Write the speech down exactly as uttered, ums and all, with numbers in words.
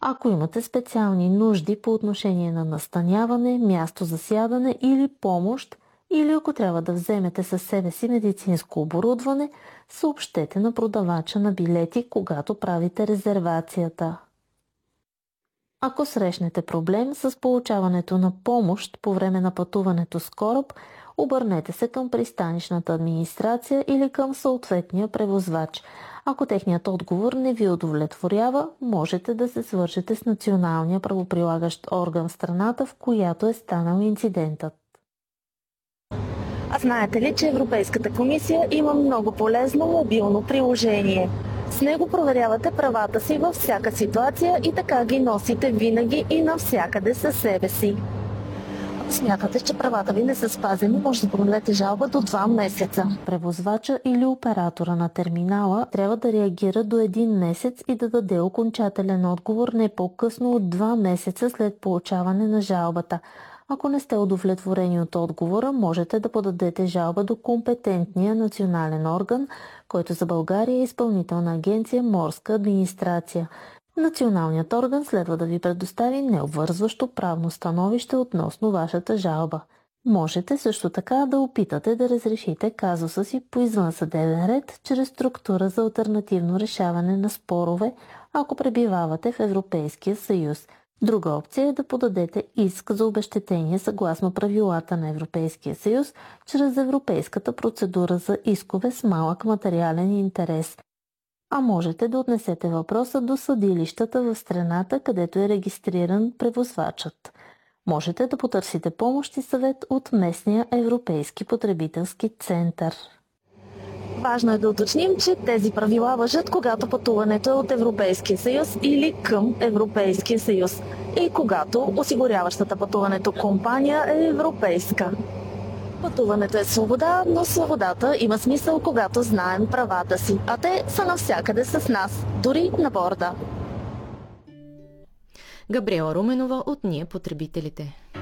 Ако имате специални нужди по отношение на настаняване, място за сядане или помощ, или ако трябва да вземете със себе си медицинско оборудване, съобщете на продавача на билети, когато правите резервацията. Ако срещнете проблем с получаването на помощ по време на пътуването с кораб, обърнете се към пристанищната администрация или към съответния превозвач. Ако техният отговор не ви удовлетворява, можете да се свържете с националния правоприлагащ орган в страната, в която е станал инцидентът. А знаете ли, че Европейската комисия има много полезно мобилно приложение? С него проверявате правата си във всяка ситуация и така ги носите винаги и навсякъде със себе си. Ако смятате, че правата ви не са спазени, може да подадете жалба до два месеца. Превозвача или оператора на терминала трябва да реагира до един месец и да даде окончателен отговор не по-късно от два месеца след получаване на жалбата. Ако не сте удовлетворени от отговора, можете да подадете жалба до компетентния национален орган, който за България е Изпълнителна агенция Морска администрация. Националният орган следва да ви предостави необвързващо правно становище относно вашата жалба. Можете също така да опитате да разрешите казуса си по извънсъдебен ред чрез структура за алтернативно решаване на спорове, ако пребивавате в Европейския съюз. Друга опция е да подадете иск за обезщетение съгласно правилата на Европейския съюз чрез Европейската процедура за искове с малък материален интерес. А можете да отнесете въпроса до съдилищата в страната, където е регистриран превозвачът. Можете да потърсите помощ и съвет от местния Европейски потребителски център. Важно е да уточним, че тези правила важат, когато пътуването е от Европейския съюз или към Европейския съюз и когато осигуряващата пътуването компания е европейска. Пътуването е свобода, но свободата има смисъл, когато знаем правата си, а те са навсякъде с нас, дори на борда. Габриела Руменова от Ние потребителите.